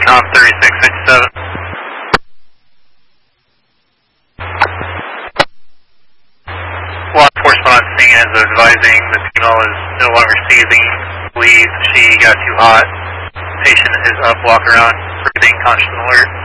ACOM 3667. Law enforcement on scene is advising the female is no longer seizing, believes she got too hot. Patient is up, walk around, breathing, conscious and alert.